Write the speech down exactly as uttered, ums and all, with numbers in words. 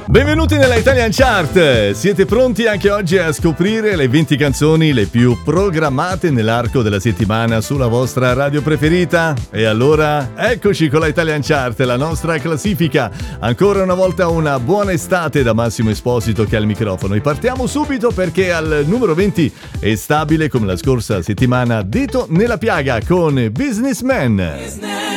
Benvenuti nella Italian Chart. Siete pronti anche oggi a scoprire le venti canzoni le più programmate nell'arco della settimana sulla vostra radio preferita? E allora eccoci con la Italian Chart, la nostra classifica. Ancora una volta una buona estate da Massimo Esposito che è al microfono, e partiamo subito perché al numero venti è stabile come la scorsa settimana Dito nella piaga con Businessman.